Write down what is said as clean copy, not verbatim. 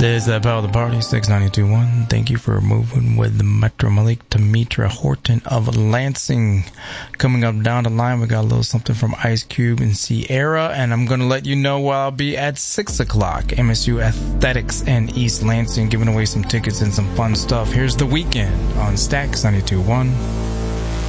There's that power of the party, 692.1. Thank you for moving with the Metro Malik Demetra Horton of Lansing. Coming up down the line, we got a little something from Ice Cube and Sierra, and I'm going to let you know where I'll be at 6 o'clock. MSU Athletics and East Lansing, giving away some tickets and some fun stuff. Here's The Weeknd on Stax 92.1.